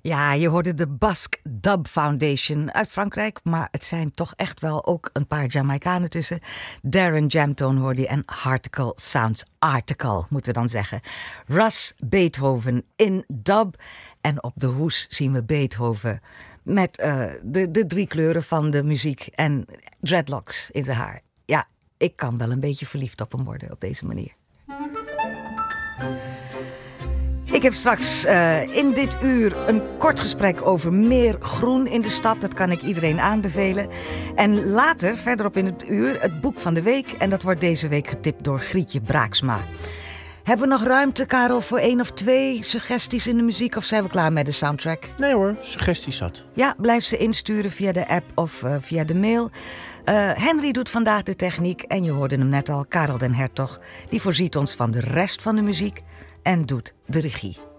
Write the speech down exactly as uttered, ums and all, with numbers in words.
Ja, je hoorde de Basque Dub Foundation uit Frankrijk, maar het zijn toch echt wel ook een paar Jamaicanen tussen. Darren Jamtone hoorde je en Harticle Sounds Article, moeten we dan zeggen. Russ Beethoven in dub en op de hoes zien we Beethoven met uh, de, de drie kleuren van de muziek en dreadlocks in zijn haar. Ja, ik kan wel een beetje verliefd op hem worden op deze manier. Ik heb straks uh, in dit uur een kort gesprek over meer groen in de stad. Dat kan ik iedereen aanbevelen. En later, verderop in het uur, het boek van de week. En dat wordt deze week getipt door Grietje Braaksma. Hebben we nog ruimte, Karel, voor één of twee suggesties in de muziek? Of zijn we klaar met de soundtrack? Nee hoor, suggesties zat. Ja, blijf ze insturen via de app of uh, via de mail. Uh, Henry doet vandaag de techniek. En je hoorde hem net al, Karel den Hertog. Die voorziet ons van de rest van de muziek en doet de regie.